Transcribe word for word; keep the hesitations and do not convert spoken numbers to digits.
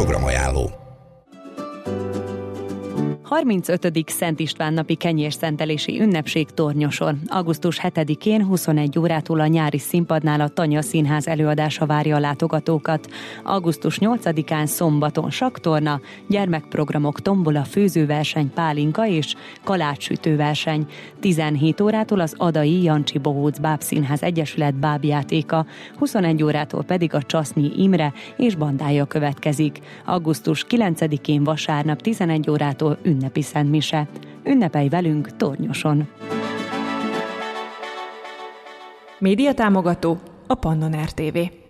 Programajánló. harmincötödik Szent István napi kenyérszentelési ünnepség Tornyoson. augusztus hetedikén huszonegy órától a nyári színpadnál a Tanya Színház előadása várja a látogatókat. augusztus nyolcadikán szombaton sakktorna, gyermekprogramok, tombola, főzőverseny, pálinka és kalácssütőverseny. tizenhét órától az Adai Jancsi Bohóc Bábszínház Egyesület bábjátéka, huszonegy órától pedig a Csasznyi Imre és bandája következik. augusztus kilencedikén vasárnap tizenegy órától ünnepi szentmise. Ünnepelj velünk Tornyoson! Média támogató a Pannon er té vé.